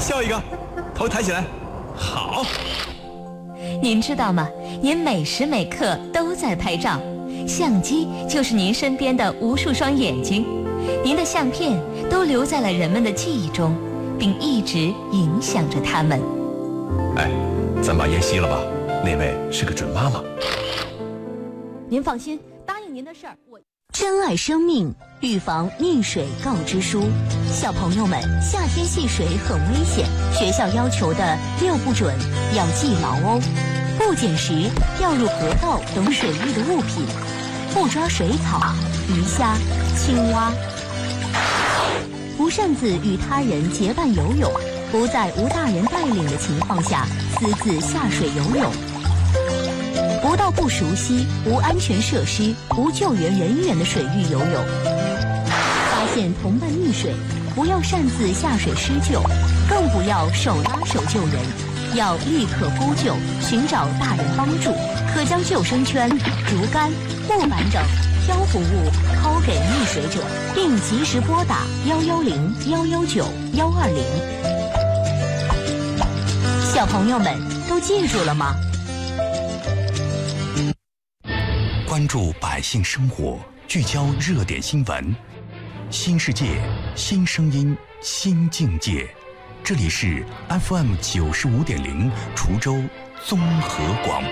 笑一个，头抬起来，好。 您知道吗？您每时每刻都在拍照，相机就是您身边的无数双眼睛，您的相片都留在了人们的记忆中，并一直影响着他们。 哎，咱把烟熄了吧，那位是个准妈妈。 您放心，答应您的事儿，我珍爱生命，预防溺水告知书。小朋友们，夏天戏水很危险，学校要求的6不准要记牢哦。不捡拾掉入河道等水域的物品，不抓水草、鱼虾、青蛙，不擅自与他人结伴游泳，不在无大人带领的情况下私自下水游泳，不到不熟悉、无安全设施、无救援人员的水域游泳。发现同伴溺水，不要擅自下水施救，更不要手拉手救人，要立刻呼救，寻找大人帮助。可将救生圈、竹竿、木板等漂浮物抛给溺水者，并及时拨打110、119、120。小朋友们都记住了吗？ 关注百姓生活，聚焦热点新闻，新世界，新声音，新境界。这里是 FM 95.0滁州综合广播。